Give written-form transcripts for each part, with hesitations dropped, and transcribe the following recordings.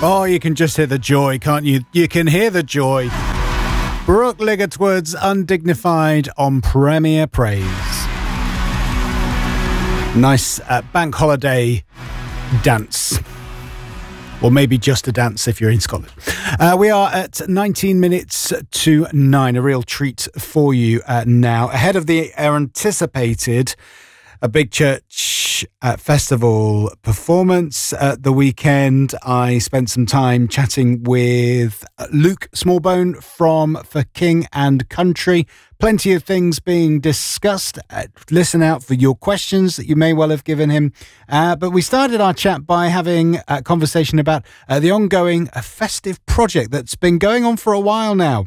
Oh, you can just hear the joy, can't you? You can hear the joy. Brooke Ligertwood's Undignified on Premier Praise. Nice bank holiday dance. Or maybe just a dance if you're in Scotland. We are at 19 minutes to 9. A real treat for you now. Ahead of the anticipated Big Church Festival performance at the weekend, I spent some time chatting with Luke Smallbone from For King and Country. Plenty of things being discussed. Listen out for your questions that you may well have given him. But we started our chat by having a conversation about the ongoing festive project that's been going on for a while now.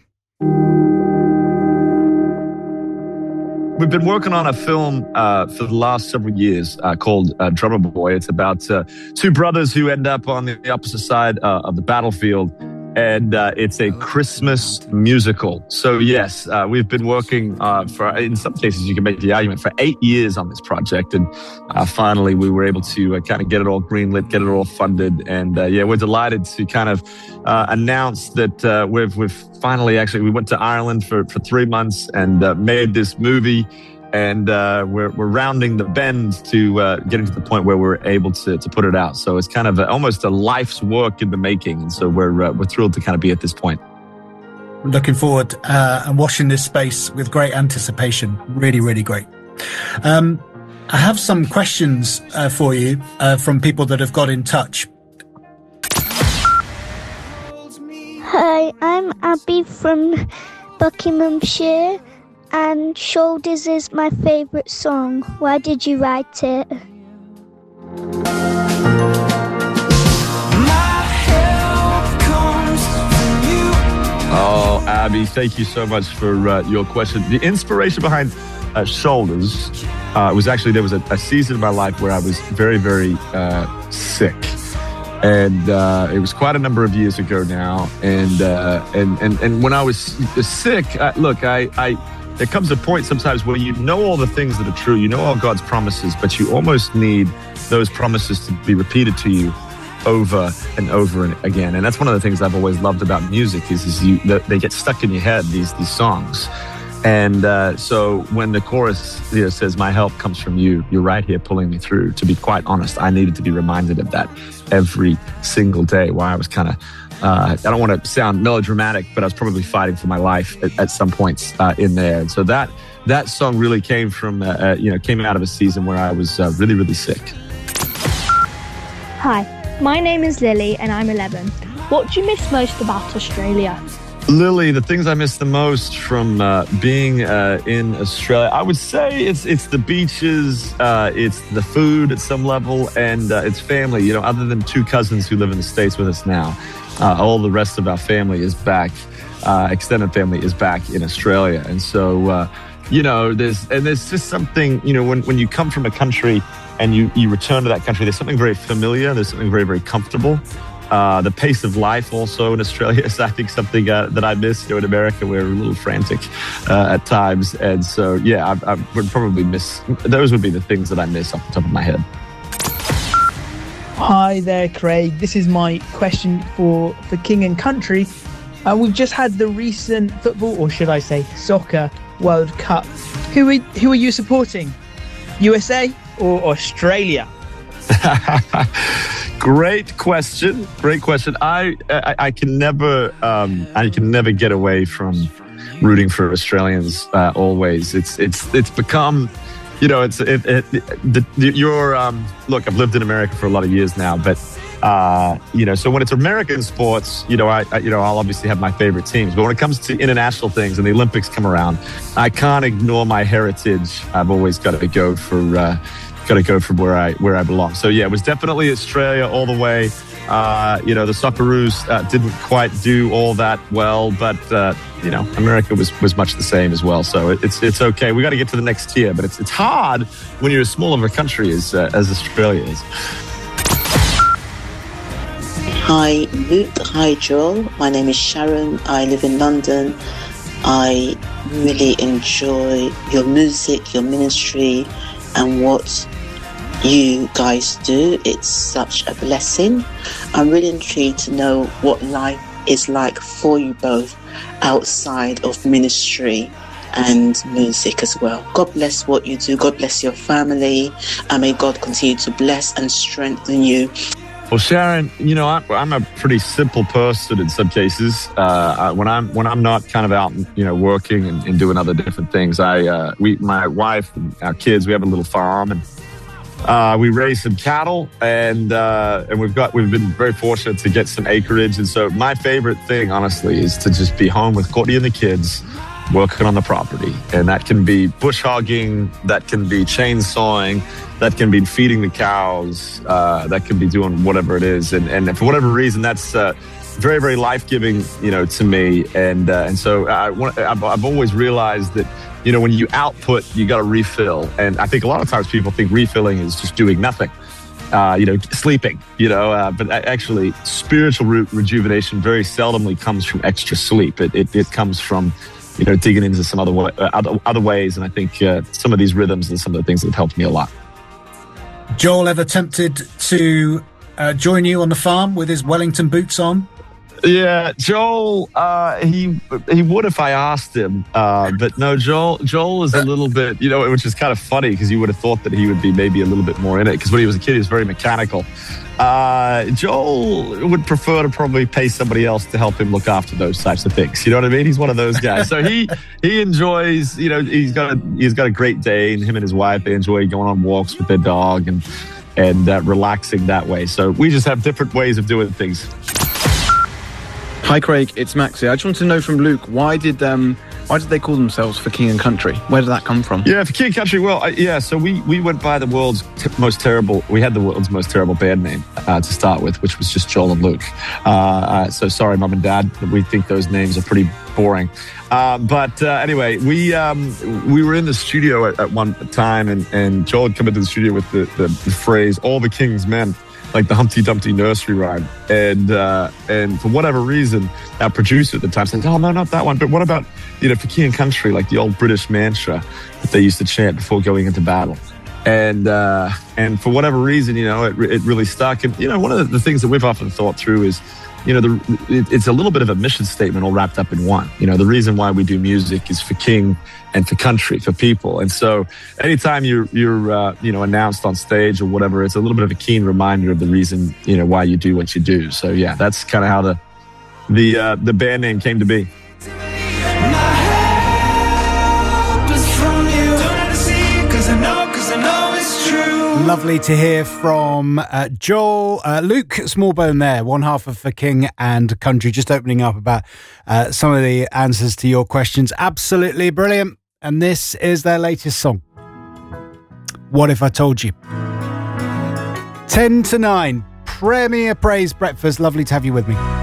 We've been working on a film for the last several years called Drummer Boy. It's about two brothers who end up on the opposite side of the battlefield, and it's a Christmas musical. So yes, we've been working for, in some cases you can make the argument, for 8 years on this project, and finally we were able to kind of get it all greenlit, get it all funded, and yeah, we're delighted to kind of announce that we've finally, actually, we went to Ireland for 3 months and made this movie, and we're rounding the bend to getting to the point where we're able to put it out. So it's kind of almost a life's work in the making, and so we're thrilled to kind of be at this point. I'm looking forward and watching this space with great anticipation. Really, really great. I have some questions for you from people that have got in touch. Hi, I'm Abby from Buckinghamshire, and Shoulders is my favourite song. Why did you write it? Oh, Abby, thank you so much for your question. The inspiration behind Shoulders was actually, there was a season of my life where I was very, very sick. And it was quite a number of years ago now. And when I was sick, look, there comes a point sometimes where you know all the things that are true, you know all God's promises, but you almost need those promises to be repeated to you over and over and again. And that's one of the things I've always loved about music is they get stuck in your head, these songs. And so when the chorus says, "My help comes from you, you're right here pulling me through," to be quite honest, I needed to be reminded of that every single day, while I was kind of, I don't want to sound melodramatic, but I was probably fighting for my life at some points in there. And so that song really came from, came out of a season where I was really, really sick. Hi, my name is Lily and I'm 11. What do you miss most about Australia? Lily, the things I miss the most from being in Australia, I would say it's the beaches, it's the food at some level, and it's family. You know, other than 2 cousins who live in the States with us now, all the rest of our family is back. Extended family is back in Australia, and so there's just something, when you come from a country and you return to that country, there's something very familiar. There's something very, very comfortable. The pace of life also in Australia is, I think, something that I miss. In America, we're a little frantic at times. And so, yeah, I would probably miss, those would be the things that I miss off the top of my head. Hi there, Craig. This is my question for King and Country. We've just had the recent football, or should I say soccer, World Cup. Who are you supporting? USA or Australia? Great question. I can never get away from rooting for Australians. Always, it's become, look, I've lived in America for a lot of years now, but so when it's American sports, I'll obviously have my favorite teams. But when it comes to international things and the Olympics come around, I can't ignore my heritage. I've always got to go for where I belong. So yeah, it was definitely Australia all the way. The Socceroos didn't quite do all that well, but America was much the same as well. So it's okay. We got to get to the next tier, but it's hard when you're as small of a country as Australia is. Hi, Luke. Hi, Joel. My name is Sharon. I live in London. I really enjoy your music, your ministry, and what you guys do. It's such a blessing. I'm really intrigued to know what life is like for you both outside of ministry and music as well. God bless what you do. God bless your family. And may God continue to bless and strengthen you. Well, Sharon, I'm a pretty simple person in some cases. When I'm not kind of out, working and doing other different things, my wife and our kids, we have a little farm, and we raise some cattle, and we've been very fortunate to get some acreage. And so my favorite thing, honestly, is to just be home with Courtney and the kids, working on the property. And that can be bush hogging, that can be chainsawing, that can be feeding the cows, that can be doing whatever it is. And for whatever reason, that's very, very life-giving, to me. And so I've always realized that, when you output, you got to refill. And I think a lot of times people think refilling is just doing nothing, sleeping, but actually spiritual rejuvenation very seldomly comes from extra sleep. It comes from, digging into some other ways. And I think some of these rhythms and some of the things that have helped me a lot. Joel ever tempted to join you on the farm with his Wellington boots on? Yeah, Joel, he would if I asked him. But no, Joel is a little bit, which is kind of funny because you would have thought that he would be maybe a little bit more in it, because when he was a kid, he was very mechanical. Joel would prefer to probably pay somebody else to help him look after those types of things. You know what I mean? He's one of those guys. So he enjoys, he's got a great day, and him and his wife, they enjoy going on walks with their dog and relaxing that way. So we just have different ways of doing things. Hi Craig, it's Max here. I just wanted to know from Luke, why did they call themselves For King and Country? Where did that come from? Yeah, For King and Country. Well, so we went by the world's most terrible. We had the world's most terrible band name to start with, which was just Joel and Luke. So sorry, Mum and Dad. We think those names are pretty boring. But anyway, we were in the studio at one time, and Joel had come into the studio with the phrase "All the King's Men," like the Humpty Dumpty nursery rhyme. And for whatever reason, our producer at the time said, "Oh no, not that one. But what about, For King and Country, like the old British mantra that they used to chant before going into battle." And for whatever reason, it really stuck. And one of the things that we've often thought through is, it's a little bit of a mission statement all wrapped up in one. The reason why we do music is for King and for country, for people. And so anytime you're announced on stage or whatever, it's a little bit of a keen reminder of the reason, why you do what you do. So yeah, that's kind of how the band name came to be. Lovely to hear from Joel. Luke Smallbone there, one half of For King and Country, just opening up about some of the answers to your questions. Absolutely brilliant. And this is their latest song, What If I Told You? 10 to 9, Premier Praise Breakfast. Lovely to have you with me.